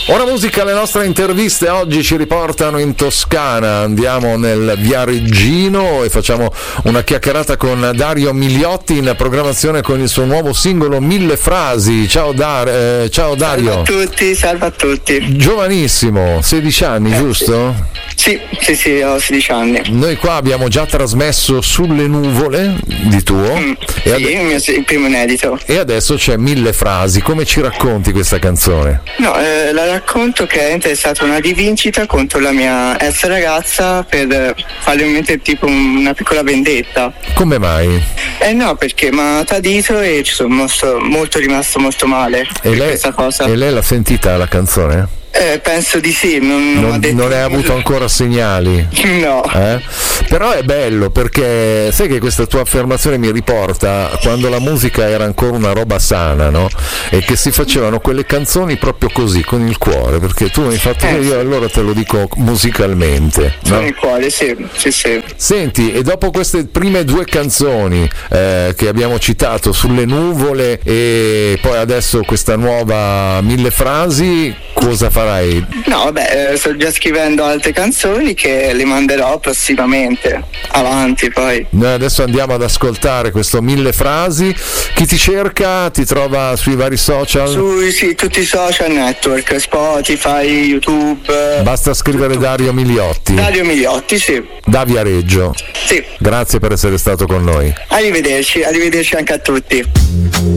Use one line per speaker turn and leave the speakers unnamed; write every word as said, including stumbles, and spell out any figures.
Ora musica, le nostre interviste oggi ci riportano in Toscana, andiamo nel Viareggino e facciamo una chiacchierata con Dario Migliotti in programmazione con il suo nuovo singolo Mille Frasi. Ciao, Dar- eh, ciao Dario.
Salve a tutti, salve a tutti.
Giovanissimo, sedici anni, eh, giusto?
Sì, sì, sì, ho sedici anni.
Noi qua abbiamo già trasmesso Sulle Nuvole di tuo.
Mm,
e
sì,
ade-
il, mio, il primo inedito.
E adesso c'è Mille Frasi. Come ci racconti questa canzone?
No, eh, la racconto che è stata una rivincita contro la mia ex ragazza per farle in mente tipo una piccola vendetta.
Come mai?
Eh no, perché mi ha tradito e ci sono molto, molto rimasto molto male
E
per
lei,
questa cosa.
e lei l'ha sentita la canzone?
Eh, penso di sì, non, non,
Non,
ha detto
non hai avuto ancora segnali?
No.
Eh? Però è bello perché sai che questa tua affermazione mi riporta quando la musica era ancora una roba sana, no? E che si facevano quelle canzoni proprio così, con il cuore, perché tu mi hai fatto
Eh,
io,
sì.
allora te lo dico musicalmente, no?
Con il cuore, sì, sì, sì.
Senti, e dopo queste prime due canzoni eh, che abbiamo citato, Sulle Nuvole e poi adesso questa nuova Mille Frasi, cosa farai?
No, vabbè, eh, sto già scrivendo altre canzoni che le manderò prossimamente, avanti poi.
Noi adesso andiamo ad ascoltare questo Mille Frasi. Chi ti cerca? Ti trova sui vari social?
Su sì, tutti i social network, Spotify, YouTube.
Basta scrivere
tutto.
Dario Migliotti.
Dario Migliotti, sì.
Da Viareggio.
Sì.
Grazie per essere stato con noi.
Arrivederci, arrivederci anche a tutti.